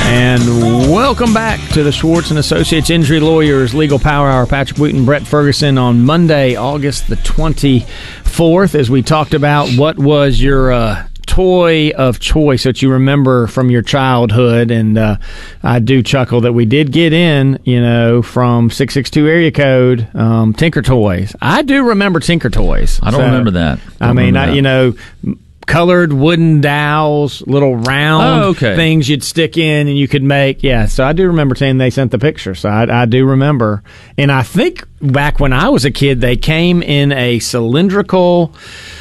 And welcome back to the Schwartz & Associates Injury Lawyers Legal Power Hour. Patrick Wheaton, Brett Ferguson on Monday, August the 24th, as we talked about what was your toy of choice that you remember from your childhood. And I do chuckle that we did get in, from 662 area code, Tinker Toys. I do remember Tinker Toys. I don't remember that. Colored wooden dowels, little round things you'd stick in and you could make. Yeah, so I do remember saying they sent the picture. So I do remember. And I think back when I was a kid, they came in a cylindrical,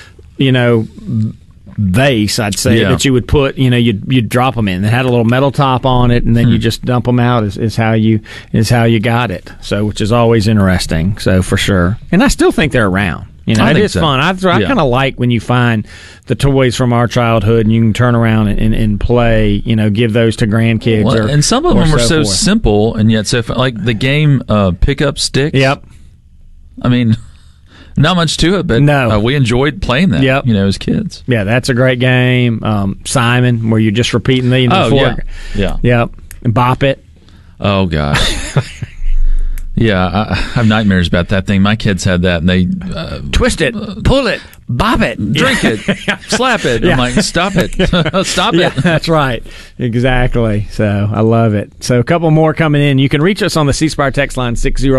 vase, I'd say, that you would put, you'd drop them in. It had a little metal top on it, and then you just dump them out is how you got it. So, which is always interesting. So, for sure. And I still think they're around. It is fun. I kind of like when you find the toys from our childhood and you can turn around and play, give those to grandkids. Well, and some of them were so simple and yet so fun. Like the game Pick-Up Sticks. Yep. I mean, not much to it, but we enjoyed playing that, as kids. Yeah, that's a great game. Simon, where you're just repeating the yeah. Yep. And Bop It. Oh, gosh. Yeah, I have nightmares about that thing. My kids had that, and they twist it, pull it, bop it, drink it, slap it. I'm like, stop it, stop it. That's right, exactly. So I love it. So a couple more coming in. You can reach us on the C Spire text line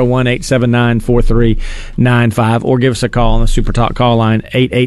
601-879-4395, or give us a call on the Super Talk call line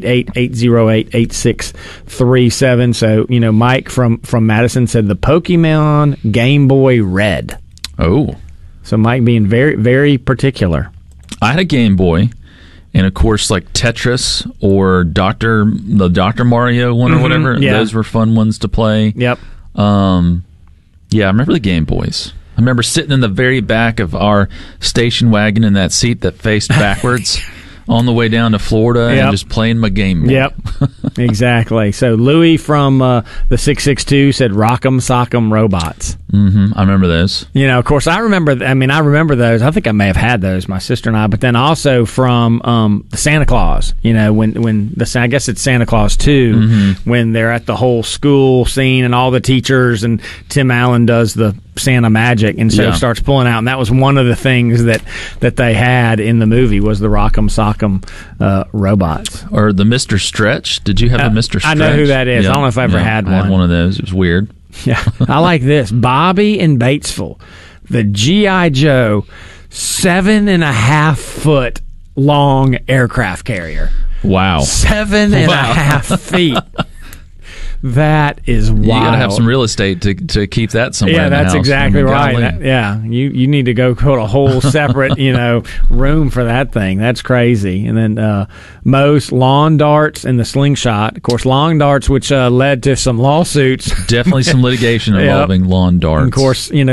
888-808-8637. So Mike from Madison said the Pokemon Game Boy Red. Oh. So Mike being very, very particular. I had a Game Boy, and of course, like Tetris or the Dr. Mario one or whatever. Yeah. Those were fun ones to play. Yep. I remember the Game Boys. I remember sitting in the very back of our station wagon in that seat that faced backwards on the way down to Florida and just playing my Game Boy. Yep, exactly. So Louis from the 662 said Rock'em Sock'em Robots. Mm-hmm. I remember those. Of course, I remember those. I think I may have had those, my sister and I. But then also from the Santa Claus. I guess it's Santa Claus 2, when they're at the whole school scene and all the teachers, and Tim Allen does the Santa magic and so starts pulling out. And that was one of the things that they had in the movie was the Rock'em Sock'em robots. Or the Mr. Stretch. Did you have a Mr. Stretch? I know who that is. I don't know if I ever had one. I had one of those. It was weird. Yeah, I like this. Bobby in Batesville, the G.I. Joe 7.5 foot long aircraft carrier. Wow. 7.5 feet. That is wild. You got to have some real estate to keep that somewhere. Yeah, in the that's house. exactly right. You need to go put a whole separate room for that thing. That's crazy. And then Mo's lawn darts and the slingshot. Of course, lawn darts, which led to some lawsuits. Definitely some litigation involving lawn darts. And of course,